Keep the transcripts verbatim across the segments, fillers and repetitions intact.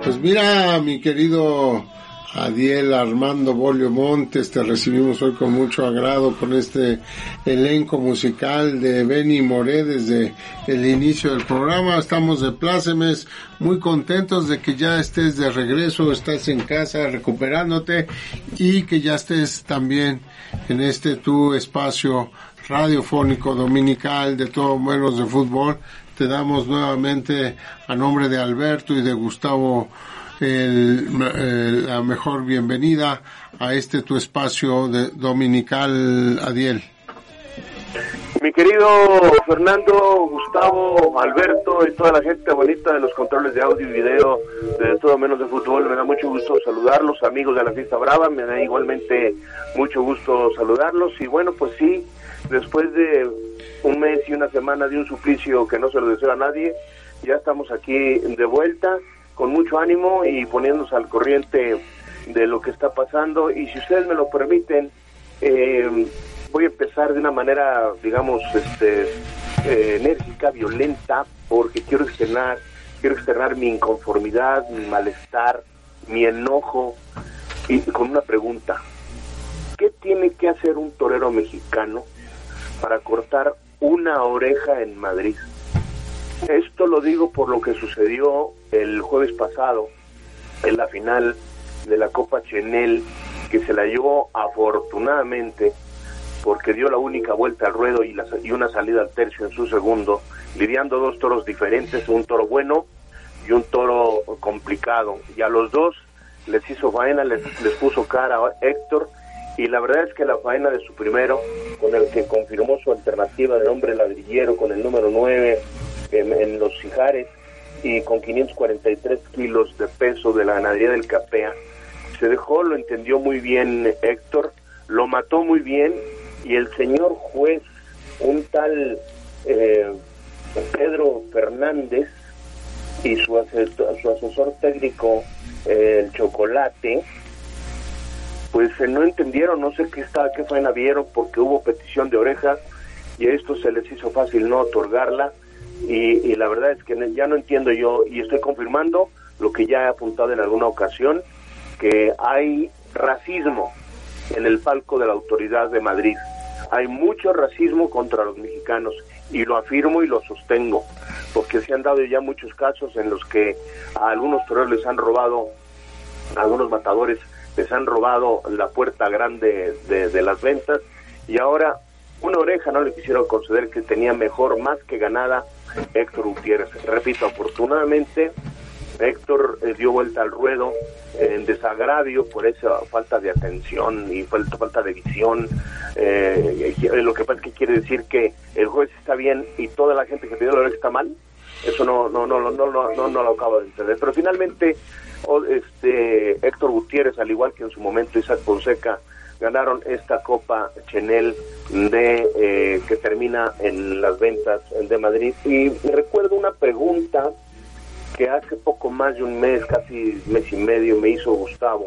Pues mira, mi querido Adiel Armando Bolio Montes, te recibimos hoy con mucho agrado con este elenco musical de Benny Moré desde el inicio del programa. Estamos de plácemes, muy contentos de que ya estés de regreso, estás en casa recuperándote y que ya estés también en este tu espacio radiofónico dominical de todo menos de fútbol. Te damos nuevamente a nombre de Alberto y de Gustavo el, el, la mejor bienvenida a este tu espacio de dominical, Adiel. Mi querido Fernando, Gustavo, Alberto y toda la gente bonita de los controles de audio y video de todo menos de fútbol, me da mucho gusto saludarlos, amigos de la Fiesta Brava, me da igualmente mucho gusto saludarlos. Y bueno, pues sí, después de un mes y una semana de un suplicio que no se lo deseo a nadie, ya estamos aquí de vuelta con mucho ánimo y poniéndonos al corriente de lo que está pasando. Y si ustedes me lo permiten, eh, voy a empezar de una manera, digamos, este, eh, enérgica, violenta, porque quiero externar, quiero externar mi inconformidad, mi malestar, mi enojo, y con una pregunta: ¿qué tiene que hacer un torero mexicano para cortar una oreja en Madrid? Esto lo digo por lo que sucedió el jueves pasado en la final de la Copa Chenel, que se la llevó afortunadamente porque dio la única vuelta al ruedo y, la, y una salida al tercio en su segundo, lidiando dos toros diferentes, un toro bueno y un toro complicado, y a los dos les hizo faena, les, les puso cara a Héctor, y la verdad es que la faena de su primero, con el que confirmó su alternativa de hombre ladrillero con el número nueve en, en los Cijares, y con quinientos cuarenta y tres kilos de peso de la ganadería del Capea, se dejó, lo entendió muy bien Héctor, lo mató muy bien, y el señor juez, un tal eh, Pedro Fernández, y su asesor, su asesor técnico, eh, el Chocolate, pues eh, no entendieron, no sé qué estaba, qué faena vieron, porque hubo petición de orejas y a esto se les hizo fácil no otorgarla, y, y la verdad es que ya no entiendo yo, y estoy confirmando lo que ya he apuntado en alguna ocasión, que hay racismo en el palco de la autoridad de Madrid. Hay mucho racismo contra los mexicanos, y lo afirmo y lo sostengo, porque se han dado ya muchos casos en los que a algunos toreros les han robado, a algunos matadores les han robado la puerta grande de, de las ventas, y ahora una oreja no le quisieron conceder, que tenía mejor, más que ganada, Héctor Gutiérrez. Repito, afortunadamente Héctor eh, dio vuelta al ruedo en desagravio por esa falta de atención y falta, falta de visión. Eh, lo que pasa es que quiere decir que el juez está bien y toda la gente que pidió la oreja está mal. Eso no no no no no no, no, no lo acabo de entender. Pero finalmente este Héctor Gutiérrez, al igual que en su momento Isaac Fonseca, ganaron esta Copa Chenel de eh, que termina en las ventas de Madrid. Y recuerdo una pregunta que hace poco más de un mes, casi mes y medio, me hizo Gustavo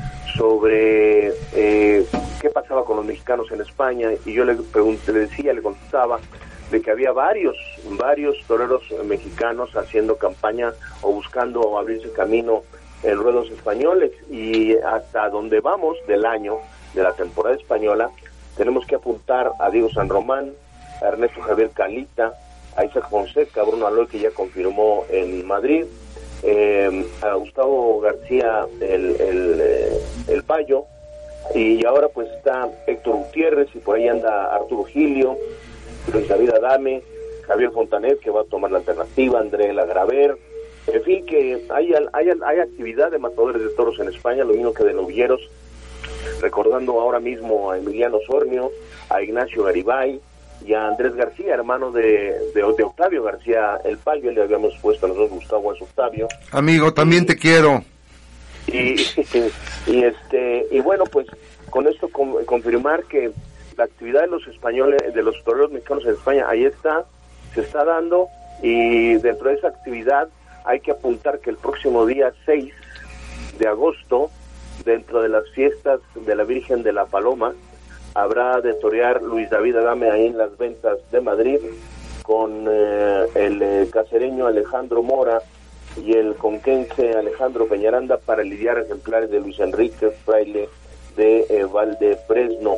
sobre eh, qué pasaba con los mexicanos en España, y yo le pregunté, le decía, le contestaba de que había varios, varios toreros mexicanos haciendo campaña o buscando abrirse camino en ruedos españoles, y hasta donde vamos del año, de la temporada española, tenemos que apuntar a Diego San Román, a Ernesto Javier Calita, a Isaac Fonseca, a Bruno Aloy, que ya confirmó en Madrid, eh, a Gustavo García el, el, eh, el Payo, y ahora pues está Héctor Gutiérrez, y por ahí anda Arturo Gilio, Luis David Adame, Javier Fontanet, que va a tomar la alternativa, André Lagraver, en fin, que hay, hay, hay actividad de matadores de toros en España, lo mismo que de novilleros, recordando ahora mismo a Emiliano Sornio, a Ignacio Garibay y a Andrés García, hermano de, de, de Octavio García el Payo. Le habíamos puesto a nosotros Gustavo, es Octavio. Amigo, también y, te quiero. Y, y este y bueno, pues con esto con, confirmar que la actividad de los españoles, de los toreros mexicanos en España, ahí está, se está dando, y dentro de esa actividad hay que apuntar que el próximo día seis de agosto, dentro de las fiestas de la Virgen de la Paloma, habrá de torear Luis David Adame ahí en las ventas de Madrid, con eh, el eh, cacereño Alejandro Mora y el conquense Alejandro Peñaranda para lidiar ejemplares de Luis Enrique Fraile de eh, Valdefresno.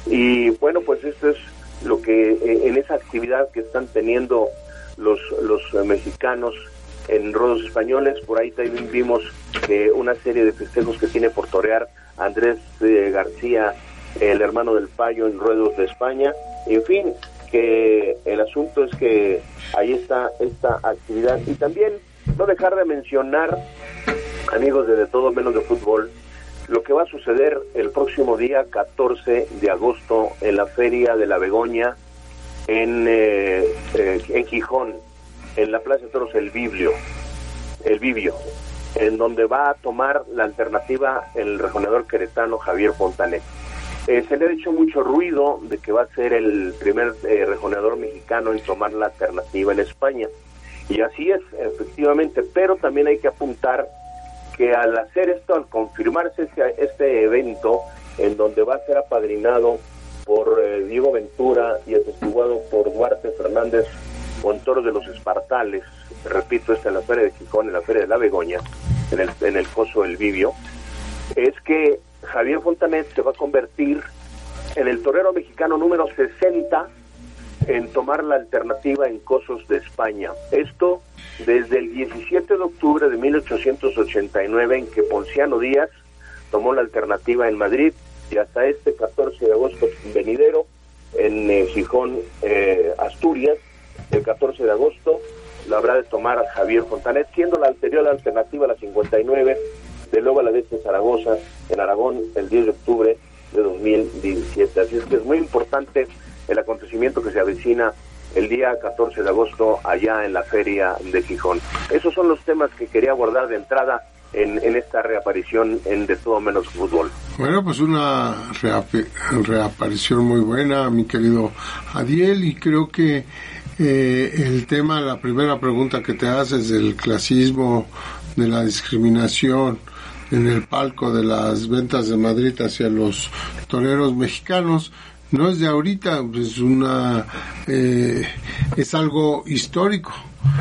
Y bueno, pues esto es lo que eh, en esa actividad que están teniendo los los eh, mexicanos en ruedos españoles. Por ahí también vimos que una serie de festejos que tiene por torear Andrés eh, García, el hermano del Payo, en ruedos de España. En fin, que el asunto es que ahí está esta actividad. Y también no dejar de mencionar, amigos de De Todo Menos de Fútbol, lo que va a suceder el próximo día catorce de agosto en la Feria de la Begoña en, eh, eh, en Gijón, en la Plaza de Toros El Biblio, el Bibio, en donde va a tomar la alternativa el rejoneador queretano Javier Fontanet. Eh, se le ha dicho mucho ruido de que va a ser el primer eh, rejoneador mexicano en tomar la alternativa en España, y así es, efectivamente, pero también hay que apuntar que al hacer esto, al confirmarse este, este evento, en donde va a ser apadrinado por eh, Diego Ventura y atestiguado por Duarte Fernández con toros de los Espartales, repito, está en la Feria de Gijón, en la Feria de la Begoña, en el, en el Coso del Bibio, es que Javier Fontanet se va a convertir en el torero mexicano número sesenta en tomar la alternativa en Cosos de España. Esto desde el diecisiete de octubre de mil ochocientos ochenta y nueve, en que Ponciano Díaz tomó la alternativa en Madrid, y hasta este catorce de agosto venidero en eh, Gijón, eh, Asturias, el catorce de agosto la habrá de tomar a Javier Fontanet, siendo la anterior alternativa, la cincuenta y nueve, de Loba la de Zaragoza, en Aragón, el diez de octubre de dos mil diecisiete. Así es que es muy importante el acontecimiento que se avecina el día catorce de agosto allá en la Feria de Gijón. Esos son los temas que quería abordar de entrada en, en esta reaparición en De Todo Menos Fútbol. Bueno, pues una reap- reaparición muy buena, mi querido Adiel, y creo que eh, el tema, la primera pregunta que te haces del clasismo, de la discriminación en el palco de las ventas de Madrid hacia los toreros mexicanos, no es de ahorita, es una eh, es algo histórico.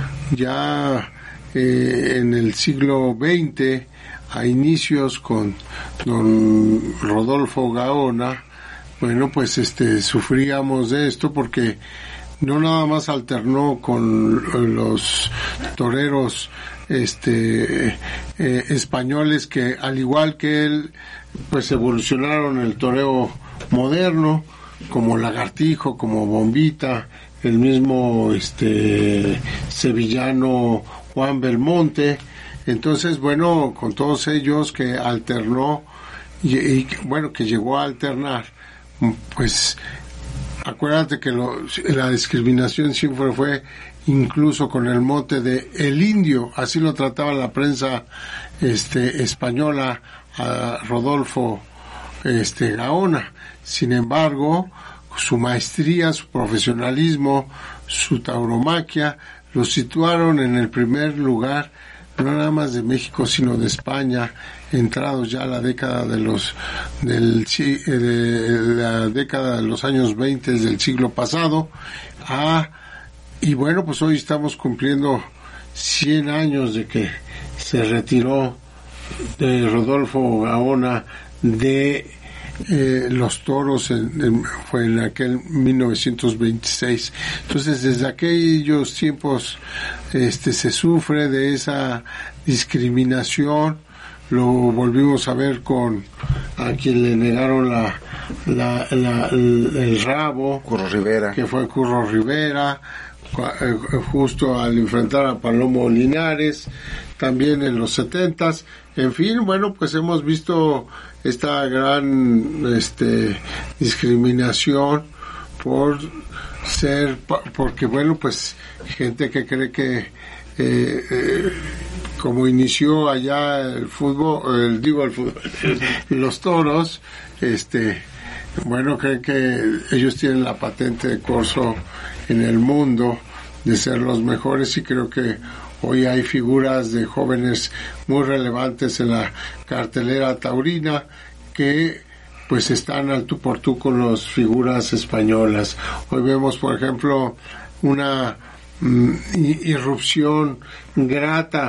Ya eh, en el siglo veinte, a inicios con don Rodolfo Gaona, bueno, pues este sufríamos de esto porque no nada más alternó con los toreros este eh, españoles, que al igual que él pues evolucionaron el toreo moderno, como Lagartijo, como Bombita, el mismo este sevillano Juan Belmonte. Entonces, bueno, con todos ellos que alternó y, y bueno, que llegó a alternar, pues acuérdate que lo, la discriminación siempre fue incluso con el mote de el indio, así lo trataba la prensa este española a Rodolfo este Gaona. Sin embargo, su maestría, su profesionalismo, su tauromaquia lo situaron en el primer lugar, no nada más de México sino de España, entrados ya a la década de los del de la década de los años veinte del siglo pasado. Ah, y bueno, pues hoy estamos cumpliendo cien años de que se retiró de Rodolfo Gaona de eh, los toros, en, en, fue en aquel mil novecientos veintiséis. Entonces, desde aquellos tiempos este se sufre de esa discriminación. Lo volvimos a ver con a quien le negaron la, la, la el, el rabo, Curro Rivera, que fue Curro Rivera, justo al enfrentar a Palomo Linares, también en los setentas. En fin, bueno, pues hemos visto esta gran este discriminación por ser, porque bueno, pues gente que cree que eh, eh, como inició allá el fútbol, el digo el fútbol, los toros, este, bueno, creen que ellos tienen la patente de corso en el mundo de ser los mejores, y creo que hoy hay figuras de jóvenes muy relevantes en la cartelera taurina que pues están al tú por tú con las figuras españolas. Hoy vemos, por ejemplo, una mm, irrupción grata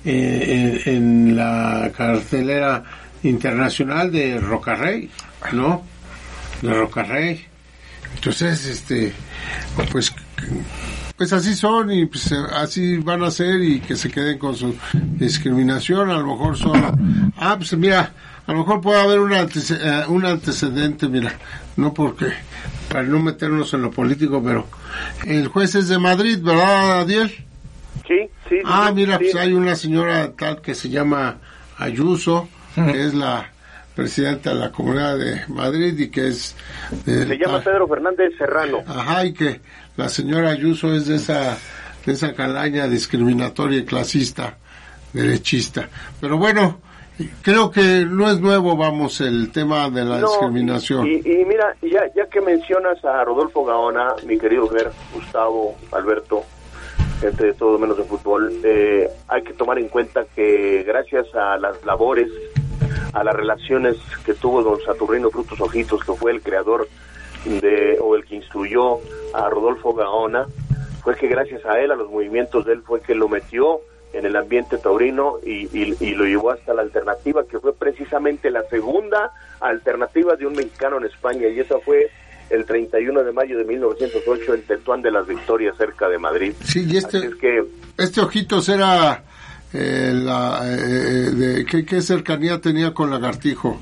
eh, en, en la cartelera internacional de Rocarrey, ¿no? De Rocarrey. Entonces, este, pues, pues así son y pues así van a ser y que se queden con su discriminación. A lo mejor son, ah, pues mira, a lo mejor puede haber un, antecedente, un antecedente, mira, no porque, para no meternos en lo político, pero el juez es de Madrid, ¿verdad, Adiel? Sí, sí. Ah, sí, mira, sí. pues hay una señora tal que se llama Ayuso, que es la presidenta de la Comunidad de Madrid y que es... De, se llama ah, Pedro Fernández Serrano. Ajá, y que la señora Ayuso es de esa, de esa calaña discriminatoria y clasista, derechista. Pero bueno, creo que no es nuevo, vamos, el tema de la no, discriminación. Y, y mira, ya, ya que mencionas a Rodolfo Gaona, mi querido Ger, Gustavo, Alberto, gente de todo menos de fútbol, eh, hay que tomar en cuenta que gracias a las labores, a las relaciones que tuvo don Saturnino Frutos Ojitos, que fue el creador de, o el que instruyó a Rodolfo Gaona, fue que gracias a él, a los movimientos de él, fue que lo metió en el ambiente taurino y, y, y lo llevó hasta la alternativa, que fue precisamente la segunda alternativa de un mexicano en España, y esa fue el treinta y uno de mayo de mil novecientos ocho en Tetuán de las Victorias, cerca de Madrid. Sí, y este, es que, este Ojitos era... Eh, la, eh, de, ¿qué, ¿Qué cercanía tenía con Lagartijo?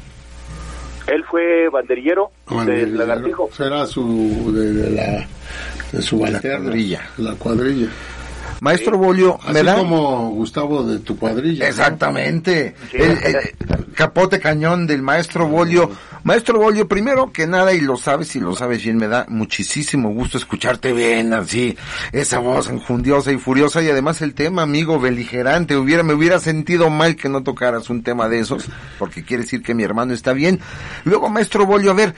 Él fue banderillero, banderillero de Lagartijo. Era su, de, de la, de su la cuadrilla. La cuadrilla. Maestro Bolio, así ¿me da? Como Gustavo de tu cuadrilla. Exactamente. Sí. El, el capote cañón del Maestro Bolio. Maestro Bolio, primero que nada, y lo sabes y lo sabes bien, me da muchísimo gusto escucharte bien, así, esa voz enjundiosa y furiosa, y además el tema, amigo, beligerante. Hubiera, me hubiera sentido mal que no tocaras un tema de esos, porque quiere decir que mi hermano está bien. Luego, Maestro Bolio, a ver,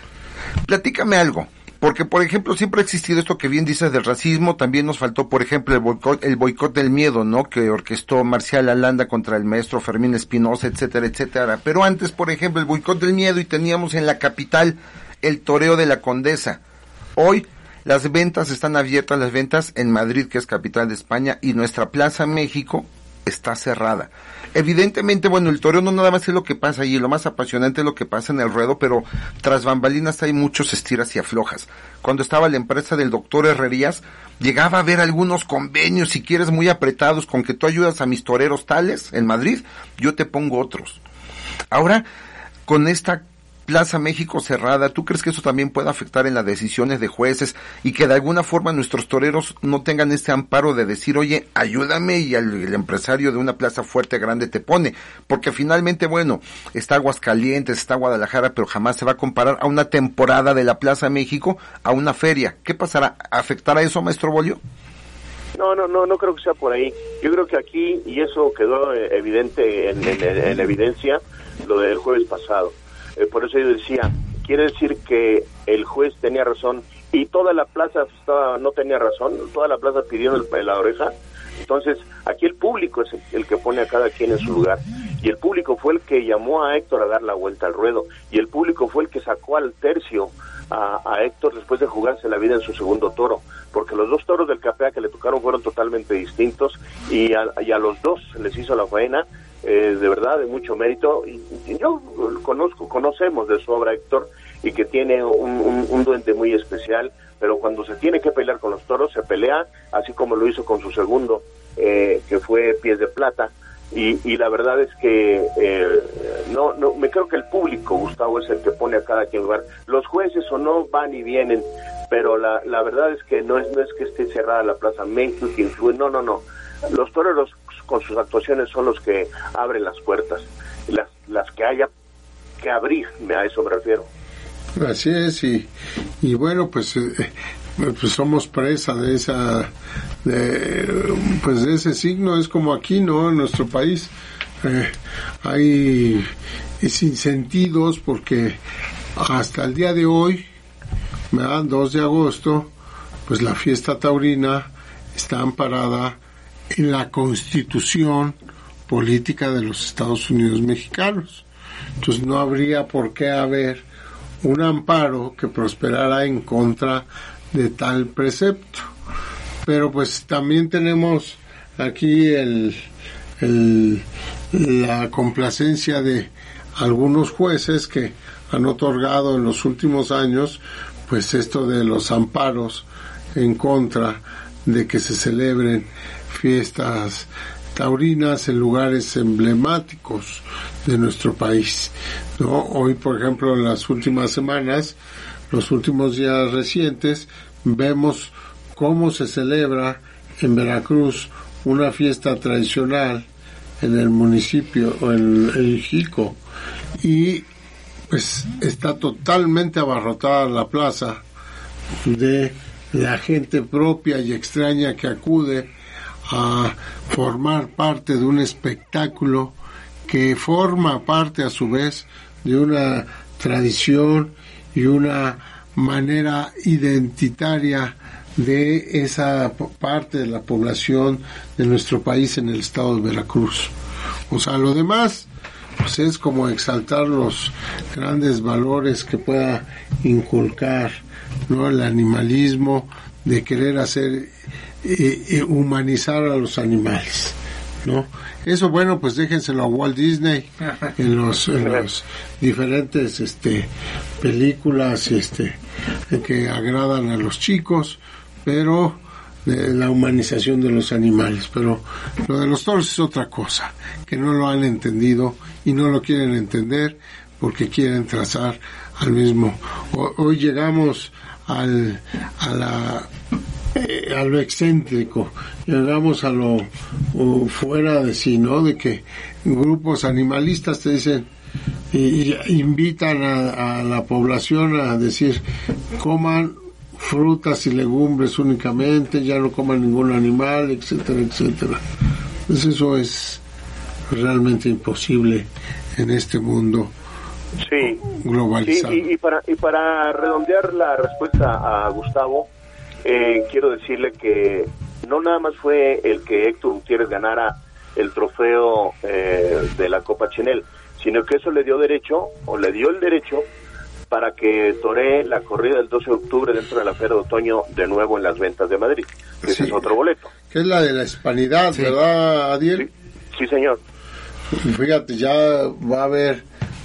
platícame algo. Porque, por ejemplo, siempre ha existido esto que bien dices del racismo, también nos faltó, por ejemplo, el boicot, el boicot del miedo, ¿no?, que orquestó Marcial Alanda contra el maestro Fermín Espinosa, etcétera, etcétera. Pero antes, por ejemplo, el boicot del miedo, y teníamos en la capital el toreo de la Condesa. Hoy, las ventas están abiertas, las ventas en Madrid, que es capital de España, y nuestra Plaza México está cerrada. Evidentemente, bueno, el toreo no nada más es lo que pasa allí, lo más apasionante es lo que pasa en el ruedo, pero tras bambalinas hay muchos estiras y aflojas. Cuando estaba la empresa del doctor Herrerías, llegaba a haber algunos convenios, si quieres, muy apretados, con que tú ayudas a mis toreros tales en Madrid, yo te pongo otros. Ahora, con esta Plaza México cerrada, ¿tú crees que eso también puede afectar en las decisiones de jueces y que de alguna forma nuestros toreros no tengan este amparo de decir, oye, ayúdame, y el, el empresario de una plaza fuerte, grande, te pone? Porque finalmente, bueno, está Aguascalientes, está Guadalajara, pero jamás se va a comparar a una temporada de la Plaza México a una feria. ¿Qué pasará? ¿Afectará eso, Maestro Bolio? No, no, no, no creo que sea por ahí. Yo creo que aquí, y eso quedó evidente en, en, en evidencia, lo del jueves pasado. Eh, por eso yo decía, quiere decir que el juez tenía razón y toda la plaza estaba, no tenía razón, toda la plaza pidiendo el, la oreja. Entonces, aquí el público es el, el que pone a cada quien en su lugar, y el público fue el que llamó a Héctor a dar la vuelta al ruedo, y el público fue el que sacó al tercio a, a Héctor después de jugarse la vida en su segundo toro, porque los dos toros del Capea que le tocaron fueron totalmente distintos, y a, y a los dos les hizo la faena. Eh, de verdad, de mucho mérito, y, y yo conozco, conocemos de su obra Héctor, y que tiene un, un, un duende muy especial, pero cuando se tiene que pelear con los toros, se pelea, así como lo hizo con su segundo, eh, que fue Pies de Plata, y, y la verdad es que eh, no, no, me creo que el público, Gustavo, es el que pone a cada quien lugar. Los jueces o no van y vienen, pero la, la verdad es que no es, no es que esté cerrada la Plaza México, que influye, no, no, no. Los toreros con sus actuaciones son los que abren las puertas, las las que haya que abrir, a eso me refiero. Así es, y, y bueno, pues, eh, pues somos presa de esa, de, pues de ese signo. Es como aquí, ¿no?, en nuestro país, eh, hay sinsentidos, porque hasta el día de hoy, ¿verdad?, dos de agosto, pues la fiesta taurina está amparada en la Constitución política de los Estados Unidos mexicanos. Entonces no habría por qué haber un amparo que prosperara en contra de tal precepto. Pero pues también tenemos aquí el, el, la complacencia de algunos jueces que han otorgado en los últimos años pues esto de los amparos en contra de que se celebren fiestas taurinas en lugares emblemáticos de nuestro país, ¿no? Hoy, por ejemplo, en las últimas semanas, los últimos días recientes, vemos cómo se celebra en Veracruz una fiesta tradicional en el municipio, o en el Jico, y pues está totalmente abarrotada la plaza de la gente propia y extraña que acude a formar parte de un espectáculo que forma parte a su vez de una tradición y una manera identitaria de esa parte de la población de nuestro país en el estado de Veracruz. O sea, lo demás pues es como exaltar los grandes valores que pueda inculcar, ¿no? El animalismo, de querer hacer eh, eh, humanizar a los animales, ¿no? Eso, bueno, pues déjenselo a Walt Disney en los en los diferentes este películas este que agradan a los chicos, pero de la humanización de los animales. Pero lo de los toros es otra cosa, que no lo han entendido y no lo quieren entender porque quieren trazar al mismo. Hoy llegamos al a la eh, a lo excéntrico, llegamos a lo uh, fuera de sí, ¿no? De que grupos animalistas te dicen y, y invitan a, a la población a decir coman frutas y legumbres únicamente, ya no coman ningún animal, etcétera, etcétera. Pues eso es realmente imposible en este mundo sí, globalizado. Sí, y, y para y para redondear la respuesta a Gustavo, eh, quiero decirle que no nada más fue el que Héctor Gutiérrez ganara el trofeo eh, de la Copa Chenel, sino que eso le dio derecho, o le dio el derecho, para que toree la corrida del doce de octubre dentro de la Feria de Otoño de nuevo en las Ventas de Madrid. Ese sí, es otro boleto. Que es la de la Hispanidad, sí. ¿Verdad, Adiel? Sí, sí, señor. Fíjate, ya va a haber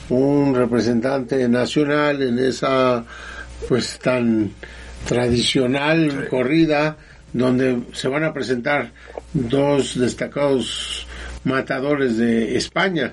un representante nacional en esa pues tan tradicional sí. corrida, donde se van a presentar dos destacados matadores de España.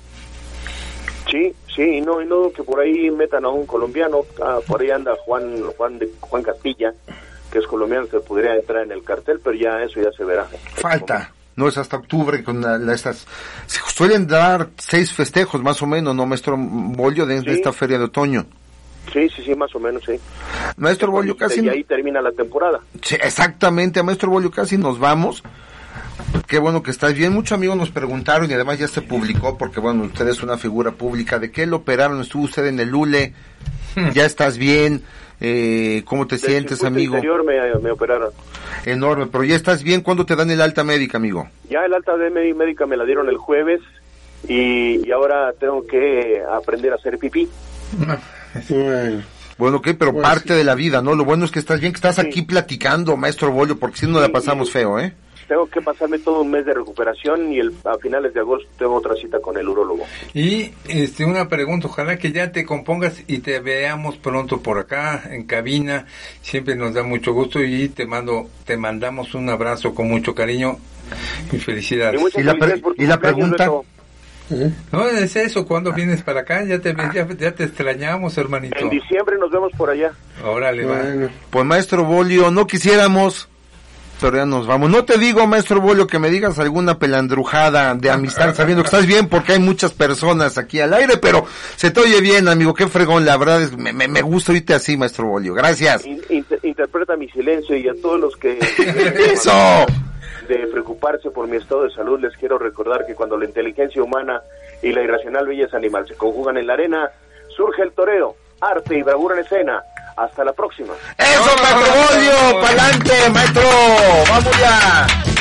Sí, sí, y no, y no que por ahí metan a un colombiano, ah, por ahí anda Juan Juan de Juan Castilla, que es colombiano, que podría entrar en el cartel, pero ya eso ya se verá. Falta, no es hasta octubre con la, la, estas, se suelen dar seis festejos más o menos, ¿no, maestro Bolio, de, sí. de esta feria de otoño? Sí, sí, sí, más o menos, sí. Maestro Bolio, casi... Y ahí termina la temporada. Sí, exactamente, maestro Bolio, casi nos vamos. Qué bueno que estás bien. Muchos amigos nos preguntaron y además ya se publicó porque, bueno, usted es una figura pública. ¿De qué lo operaron? ¿Estuvo usted en el U L E? ¿Ya estás bien? Eh, ¿Cómo te Del sientes, amigo? Interior me, me operaron. Enorme, pero ya estás bien. ¿Cuándo te dan el alta médica, amigo? Ya el alta de médica me la dieron el jueves y, y ahora tengo que aprender a hacer pipí. Bueno. Bueno, ok, pero pues, parte sí. de la vida, ¿no? Lo bueno es que estás bien, que estás sí. aquí platicando, maestro Bolio, porque si no sí, la pasamos feo, ¿eh? Tengo que pasarme todo un mes de recuperación y el, a finales de agosto tengo otra cita con el urólogo. Y este una pregunta, ojalá que ya te compongas y te veamos pronto por acá en cabina. Siempre nos da mucho gusto y te mando, te mandamos un abrazo con mucho cariño y felicidades. Y, y la, pre- y la pregunta... ¿Eh? No, es eso, ¿cuándo vienes para acá? Ya te ya, ya te extrañamos, hermanito. En diciembre nos vemos por allá. Órale, bueno. va. Pues maestro Bolio, no quisiéramos, pero ya nos vamos. No te digo, maestro Bolio, que me digas alguna pelandrujada de amistad, sabiendo que estás bien, porque hay muchas personas aquí al aire, pero se te oye bien, amigo, qué fregón, la verdad es me, me, me gusta oírte así, maestro Bolio, gracias. Inter- interpreta mi silencio y a todos los que... ¡Eso! De preocuparse por mi estado de salud, les quiero recordar que cuando la inteligencia humana y la irracional belleza animal se conjugan en la arena, surge el toreo, arte y bravura en escena. Hasta la próxima. ¡Eso, maestro Bolio! ¡Pa'lante, maestro! ¡Vamos ya!